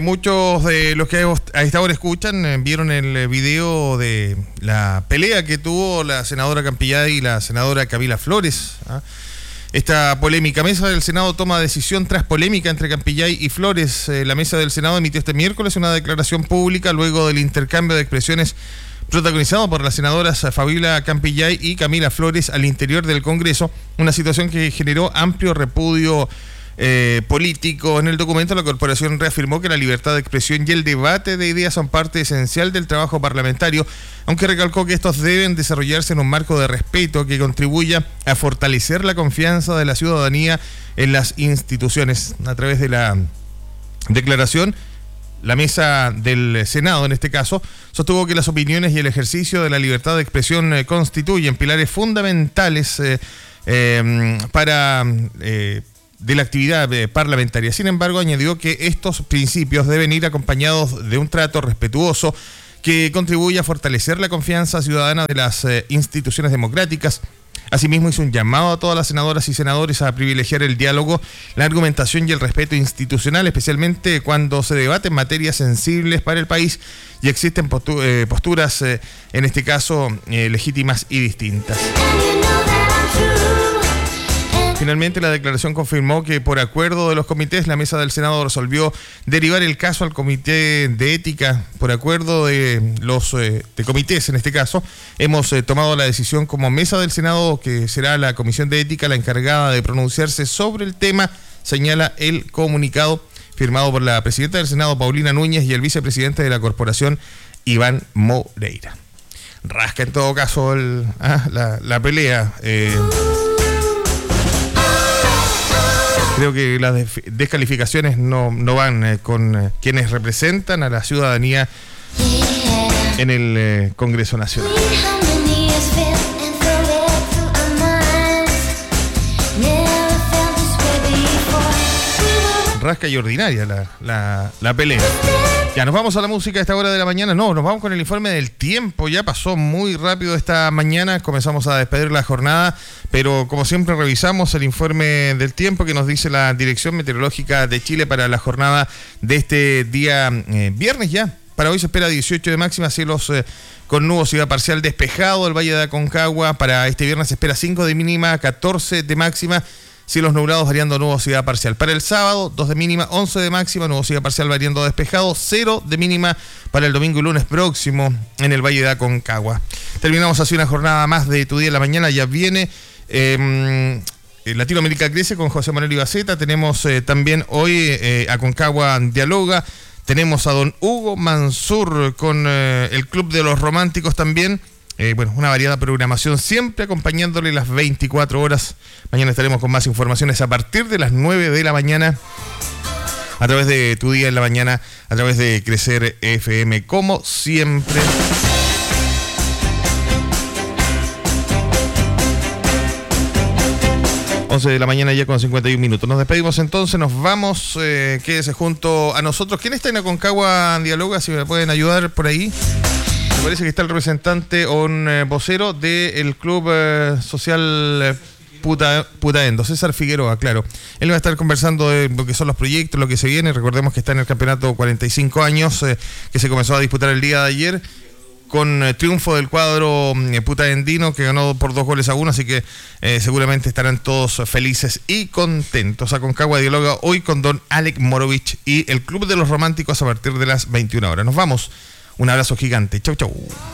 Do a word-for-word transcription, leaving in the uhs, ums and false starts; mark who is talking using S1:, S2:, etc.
S1: Muchos de los que a esta hora escuchan vieron el video de la pelea que tuvo la senadora Campillay y la senadora Camila Flores. ¿ah? Esta polémica mesa del Senado toma decisión tras polémica entre Campillay y Flores. Eh, la mesa del Senado emitió este miércoles una declaración pública luego del intercambio de expresiones protagonizado por las senadoras Fabiola Campillay y Camila Flores al interior del Congreso, una situación que generó amplio repudio Eh, político. En el documento, la corporación reafirmó que la libertad de expresión y el debate de ideas son parte esencial del trabajo parlamentario, aunque recalcó que estos deben desarrollarse en un marco de respeto que contribuya a fortalecer la confianza de la ciudadanía en las instituciones. A través de la declaración, la mesa del Senado, en este caso, sostuvo que las opiniones y el ejercicio de la libertad de expresión eh, constituyen pilares fundamentales eh, eh, para eh, de la actividad parlamentaria. Sin embargo, añadió que estos principios deben ir acompañados de un trato respetuoso que contribuya a fortalecer la confianza ciudadana de las eh, instituciones democráticas. Asimismo, hizo un llamado a todas las senadoras y senadores a privilegiar el diálogo, la argumentación y el respeto institucional, especialmente cuando se debaten materias sensibles para el país y existen postu- eh, posturas, eh, en este caso, eh, legítimas y distintas. Finalmente, la declaración confirmó que por acuerdo de los comités, la mesa del Senado resolvió derivar el caso al Comité de Ética. Por acuerdo de los eh, de comités, en este caso, hemos eh, tomado la decisión como mesa del Senado que será la Comisión de Ética la encargada de pronunciarse sobre el tema, señala el comunicado firmado por la presidenta del Senado, Paulina Núñez, y el vicepresidente de la corporación, Iván Moreira. Rasca en todo caso el, ah, la, la pelea. Eh, Creo que las descalificaciones no, no van eh, con eh, quienes representan a la ciudadanía en el eh, Congreso Nacional. Rasca y ordinaria la, la, la pelea. Ya nos vamos a la música a esta hora de la mañana. No, nos vamos con el informe del tiempo. Ya pasó muy rápido esta mañana. Comenzamos a despedir la jornada, pero como siempre revisamos el informe del tiempo que nos dice la Dirección Meteorológica de Chile para la jornada de este día eh, viernes ya. Para hoy se espera dieciocho de máxima, cielos eh, con nubosidad parcial despejado del Valle de Aconcagua. Para este viernes se espera cinco de mínima, catorce de máxima. Cielos nublados variando nubosidad parcial. Para el sábado, dos de mínima, once de máxima, nubosidad parcial variando despejado, cero de mínima para el domingo y lunes próximo en el Valle de Aconcagua. Terminamos así una jornada más de Tu Día en la Mañana. Ya viene eh, Latinoamérica Crece con José Manuel Ibaceta. Tenemos eh, también hoy eh, Aconcagua Dialoga. Tenemos a don Hugo Mansur con eh, el Club de los Románticos también. Eh, bueno, una variada programación, siempre acompañándole las veinticuatro horas. Mañana estaremos con más informaciones a partir de las nueve de la mañana a través de Tu Día en la Mañana, a través de Crecer F M, como siempre. once de la mañana ya con cincuenta y un minutos. Nos despedimos entonces, nos vamos. Eh, quédese junto a nosotros. ¿Quién está en Aconcagua Dialoga? Si me pueden ayudar por ahí. Me parece que está el representante o un eh, vocero del Club eh, Social eh, Puta, Putaendo, César Figueroa, claro. Él va a estar conversando de lo que son los proyectos, lo que se viene. Recordemos que está en el campeonato cuarenta y cinco años, eh, que se comenzó a disputar el día de ayer, con eh, triunfo del cuadro eh, putaendino, que ganó por dos goles a uno, así que eh, seguramente estarán todos felices y contentos. Aconcagua Dialoga hoy con don Alec Morovich y el Club de los Románticos a partir de las veintiuna horas. Nos vamos. Un abrazo gigante. Chau, chau.